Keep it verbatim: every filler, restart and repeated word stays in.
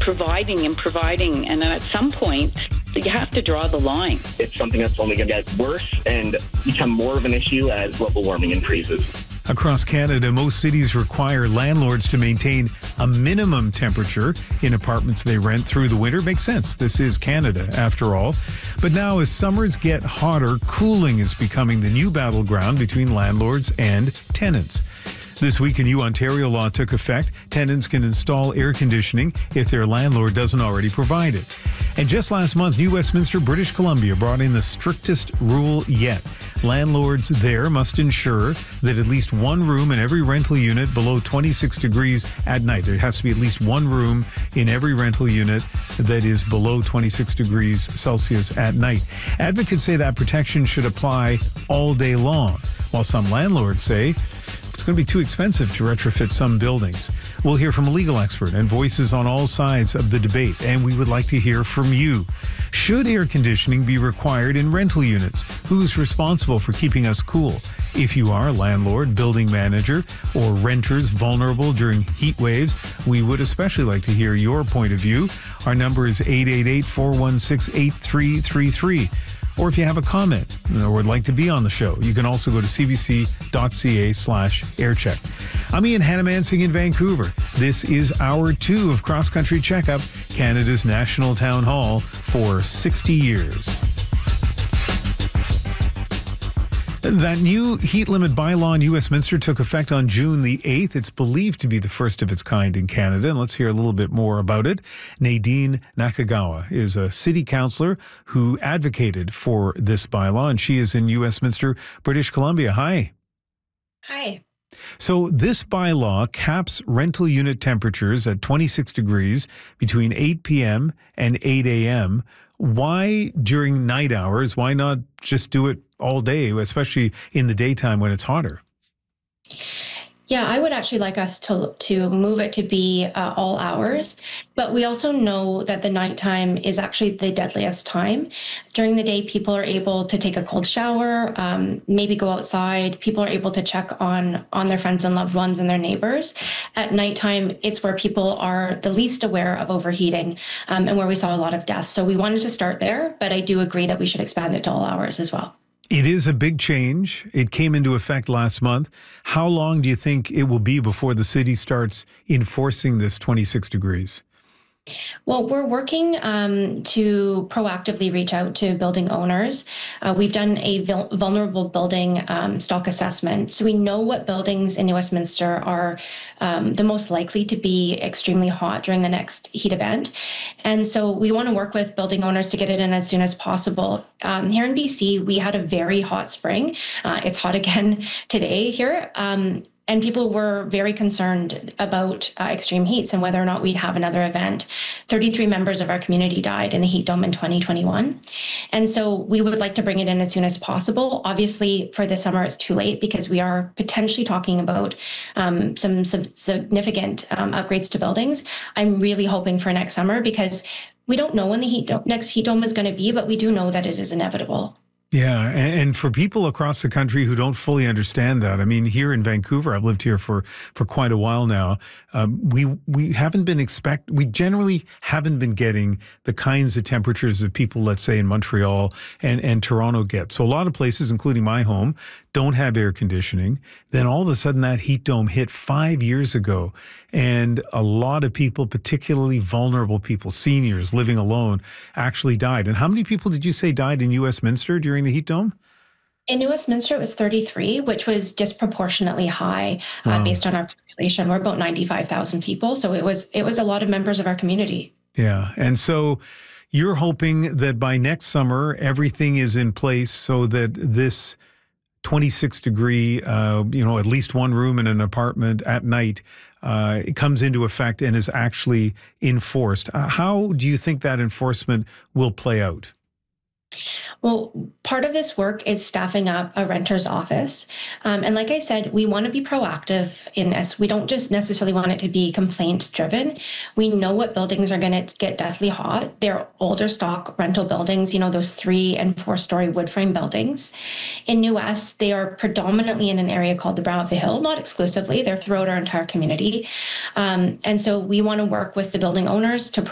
providing and providing. And then at some point, you have to draw the line. It's something that's only going to get worse and become more of an issue as global warming increases. Across Canada, most cities require landlords to maintain a minimum temperature in apartments they rent through the winter. Makes sense. This is Canada, after all. But now, as summers get hotter, cooling is becoming the new battleground between landlords and tenants. This week, a new Ontario law took effect. Tenants can install air conditioning if their landlord doesn't already provide it. And just last month, New Westminster, British Columbia brought in the strictest rule yet. Landlords there must ensure that at least one room in every rental unit below twenty-six degrees at night. There has to be at least one room in every rental unit that is below twenty-six degrees Celsius at night. Advocates say that protection should apply all day long, while some landlords say it's going to be too expensive to retrofit some buildings. We'll hear from a legal expert and voices on all sides of the debate, and we would like to hear from you. Should air conditioning be required in rental units? Who's responsible for keeping us cool? If you are a landlord, building manager, or renters vulnerable during heat waves, we would especially like to hear your point of view. Our number is eight eight eight, four one six, eight three three three. Or if you have a comment or would like to be on the show, you can also go to cbc.ca slash aircheck. I'm Ian Hannamansing in Vancouver. This is hour two of Cross Country Checkup, Canada's national town hall for sixty years. That new heat limit bylaw in Westminster took effect on June the eighth. It's believed to be the first of its kind in Canada, and let's hear a little bit more about it. Nadine Nakagawa is a city councillor who advocated for this bylaw, and she is in Westminster, British Columbia. Hi. Hi. So this bylaw caps rental unit temperatures at twenty-six degrees between eight p.m. and eight a.m. Why during night hours? Why not just do it all day, especially in the daytime when it's hotter? Yeah, I would actually like us to to move it to be uh, all hours, but we also know that the nighttime is actually the deadliest time. During the day, people are able to take a cold shower, um, maybe go outside. People are able to check on on their friends and loved ones and their neighbors. At nighttime, it's where people are the least aware of overheating, um, and where we saw a lot of deaths. So we wanted to start there, but I do agree that we should expand it to all hours as well. It is a big change. It came into effect last month. How long do you think it will be before the city starts enforcing this twenty-six degrees? Well, we're working um, to proactively reach out to building owners. Uh, we've done a vul- vulnerable building um, stock assessment. So we know what buildings in New Westminster are um, the most likely to be extremely hot during the next heat event. And so we want to work with building owners to get it in as soon as possible. Um, here in B C, we had a very hot spring. Uh, it's hot again today here. Um, And people were very concerned about uh, extreme heats and whether or not we'd have another event. thirty-three members of our community died in the heat dome in twenty twenty-one. And so we would like to bring it in as soon as possible. Obviously, for this summer, it's too late because we are potentially talking about um, some, some significant um, upgrades to buildings. I'm really hoping for next summer because we don't know when the heat dome, next heat dome is going to be, but we do know that it is inevitable. Yeah, and for people across the country who don't fully understand that, I mean, here in Vancouver, I've lived here for, for quite a while now. Um, we we haven't been expect we generally haven't been getting the kinds of temperatures that people, let's say, in Montreal and, and Toronto get. So a lot of places, including my home, don't have air conditioning. Then all of a sudden that heat dome hit five years ago. And a lot of people, particularly vulnerable people, seniors living alone, actually died. And how many people did you say died in Westminster during the heat dome? In New Westminster, it was thirty-three, which was disproportionately high uh, wow. based on our population. We're about ninety-five thousand people. So it was it was a lot of members of our community. Yeah. And so you're hoping that by next summer, everything is in place so that this twenty-six degree, uh, you know, at least one room in an apartment at night, uh, it comes into effect and is actually enforced. Uh, how do you think that enforcement will play out? Well, part of this work is staffing up a renter's office. Um, and like I said, we want to be proactive in this. We don't just necessarily want it to be complaint driven. We know what buildings are going to get deathly hot. They're older stock rental buildings, you know, those three and four story wood frame buildings. In New West, they are predominantly in an area called the Brow of the Hill, not exclusively. They're throughout our entire community. Um, and so we want to work with the building owners to